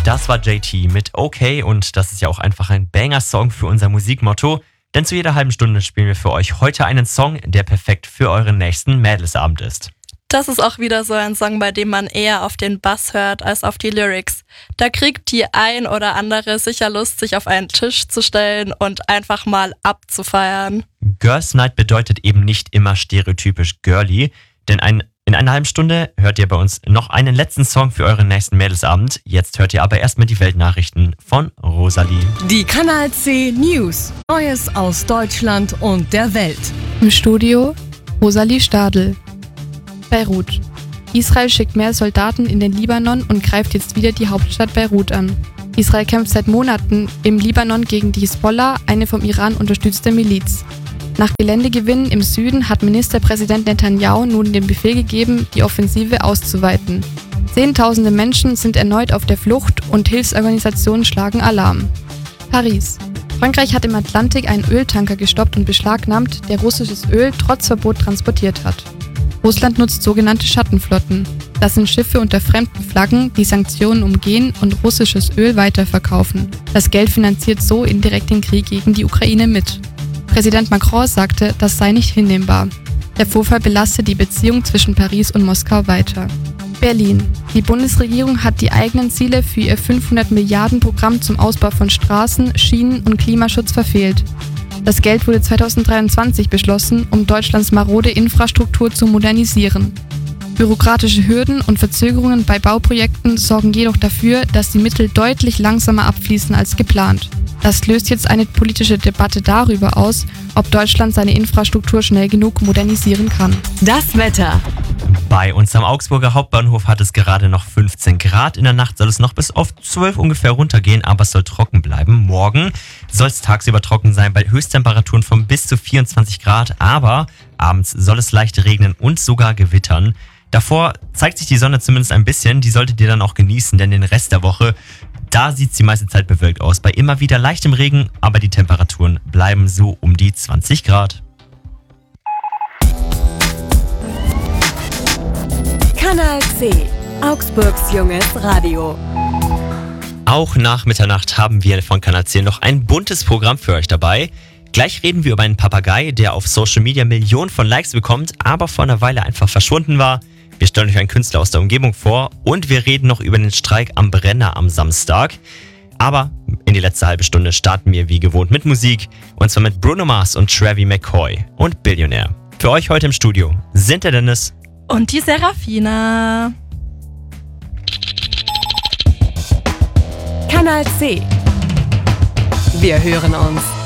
Das war JT mit OK und das ist ja auch einfach ein Banger-Song für unser Musikmotto. Denn zu jeder halben Stunde spielen wir für euch heute einen Song, der perfekt für euren nächsten Mädelsabend ist. Das ist auch wieder so ein Song, bei dem man eher auf den Bass hört als auf die Lyrics. Da kriegt die ein oder andere sicher Lust, sich auf einen Tisch zu stellen und einfach mal abzufeiern. Girls Night bedeutet eben nicht immer stereotypisch girly, denn in einer halben Stunde hört ihr bei uns noch einen letzten Song für euren nächsten Mädelsabend. Jetzt hört ihr aber erstmal die Weltnachrichten von Rosalie. Die Kanal C News. Neues aus Deutschland und der Welt. Im Studio Rosalie Stadl. Beirut. Israel schickt mehr Soldaten in den Libanon und greift jetzt wieder die Hauptstadt Beirut an. Israel kämpft seit Monaten im Libanon gegen die Hisbollah, eine vom Iran unterstützte Miliz. Nach Geländegewinnen im Süden hat Ministerpräsident Netanyahu nun den Befehl gegeben, die Offensive auszuweiten. Zehntausende Menschen sind erneut auf der Flucht und Hilfsorganisationen schlagen Alarm. Paris. Frankreich hat im Atlantik einen Öltanker gestoppt und beschlagnahmt, der russisches Öl trotz Verbot transportiert hat. Russland nutzt sogenannte Schattenflotten. Das sind Schiffe unter fremden Flaggen, die Sanktionen umgehen und russisches Öl weiterverkaufen. Das Geld finanziert so indirekt den Krieg gegen die Ukraine mit. Präsident Macron sagte, das sei nicht hinnehmbar. Der Vorfall belastet die Beziehung zwischen Paris und Moskau weiter. Berlin. Die Bundesregierung hat die eigenen Ziele für ihr 500 Milliarden Programm zum Ausbau von Straßen, Schienen und Klimaschutz verfehlt. Das Geld wurde 2023 beschlossen, um Deutschlands marode Infrastruktur zu modernisieren. Bürokratische Hürden und Verzögerungen bei Bauprojekten sorgen jedoch dafür, dass die Mittel deutlich langsamer abfließen als geplant. Das löst jetzt eine politische Debatte darüber aus, ob Deutschland seine Infrastruktur schnell genug modernisieren kann. Das Wetter. Bei uns am Augsburger Hauptbahnhof hat es gerade noch 15 Grad. In der Nacht soll es noch bis auf 12 ungefähr runtergehen, aber es soll trocken bleiben. Morgen soll es tagsüber trocken sein bei Höchsttemperaturen von bis zu 24 Grad, aber abends soll es leicht regnen und sogar gewittern. Davor zeigt sich die Sonne zumindest ein bisschen, die solltet ihr dann auch genießen, denn den Rest der Woche, da sieht es die meiste Zeit bewölkt aus. Bei immer wieder leichtem Regen, aber die Temperaturen bleiben so um die 20 Grad. Kanal C. Augsburgs junges Radio. Auch nach Mitternacht haben wir von Kanal C noch ein buntes Programm für euch dabei. Gleich reden wir über einen Papagei, der auf Social Media Millionen von Likes bekommt, aber vor einer Weile einfach verschwunden war. Wir stellen euch einen Künstler aus der Umgebung vor und wir reden noch über den Streik am Brenner am Samstag. Aber in die letzte halbe Stunde starten wir wie gewohnt mit Musik, und zwar mit Bruno Mars und Travis McCoy und Billionaire. Für euch heute im Studio sind der Dennis und die Serafina. Kanal C. Wir hören uns.